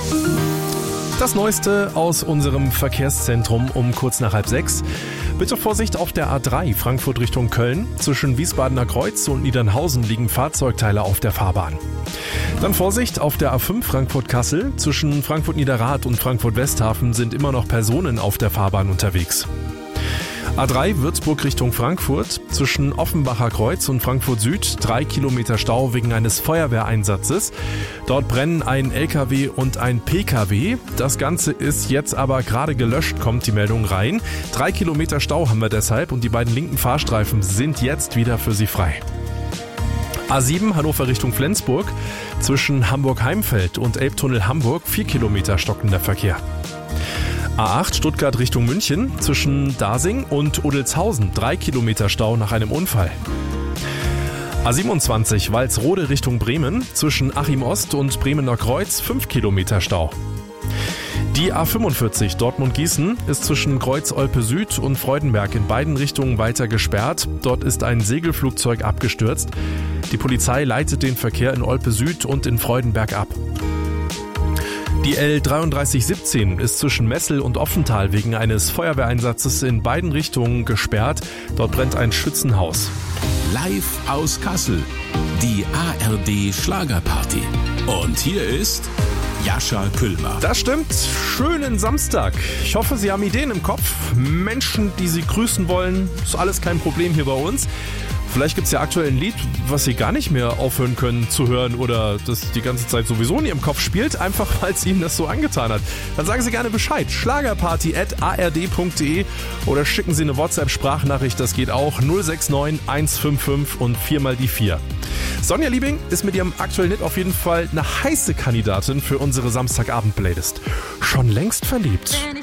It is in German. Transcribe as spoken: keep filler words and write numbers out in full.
Das Neueste aus unserem Verkehrszentrum um kurz nach halb sechs. Bitte Vorsicht auf der A drei Frankfurt Richtung Köln. Zwischen Wiesbadener Kreuz und Niedernhausen liegen Fahrzeugteile auf der Fahrbahn. Dann Vorsicht auf der A fünf Frankfurt-Kassel. Zwischen Frankfurt-Niederrad und Frankfurt-Westhafen sind immer noch Personen auf der Fahrbahn unterwegs. A drei Würzburg Richtung Frankfurt. Zwischen Offenbacher Kreuz und Frankfurt Süd drei Kilometer Stau wegen eines Feuerwehreinsatzes. Dort brennen ein L K W und ein P K W. Das Ganze ist jetzt aber gerade gelöscht, kommt die Meldung rein. Drei Kilometer Stau haben wir deshalb und die beiden linken Fahrstreifen sind jetzt wieder für Sie frei. A sieben Hannover Richtung Flensburg. Zwischen Hamburg-Heimfeld und Elbtunnel Hamburg vier Kilometer stockender Verkehr. A acht Stuttgart Richtung München, zwischen Dasing und Odelzhausen drei Kilometer Stau nach einem Unfall. A siebenundzwanzig Walsrode Richtung Bremen, zwischen Achim Ost und Bremener Kreuz fünf Kilometer Stau. Die A fünfundvierzig Dortmund-Gießen ist zwischen Kreuz-Olpe Süd und Freudenberg in beiden Richtungen weiter gesperrt. Dort ist ein Segelflugzeug abgestürzt. Die Polizei leitet den Verkehr in Olpe Süd und in Freudenberg ab. Die L dreiunddreißig siebzehn ist zwischen Messel und Offental wegen eines Feuerwehreinsatzes in beiden Richtungen gesperrt. Dort brennt ein Schützenhaus. Live aus Kassel, die A R D Schlagerparty. Und hier ist Jascha Küllmer. Das stimmt. Schönen Samstag. Ich hoffe, Sie haben Ideen im Kopf. Menschen, die Sie grüßen wollen. Ist alles kein Problem hier bei uns. Vielleicht gibt es ja aktuell ein Lied, was Sie gar nicht mehr aufhören können zu hören oder das die ganze Zeit sowieso in Ihrem Kopf spielt, einfach weil es Ihnen das so angetan hat. Dann sagen Sie gerne Bescheid. Schlagerparty at a r d punkt d e oder schicken Sie eine WhatsApp-Sprachnachricht, das geht auch. null sechs neun eins fünf fünf und viermal die vier. Sonja Liebing ist mit ihrem aktuellen Hit auf jeden Fall eine heiße Kandidatin für unsere Samstagabend-Playlist. Schon längst verliebt.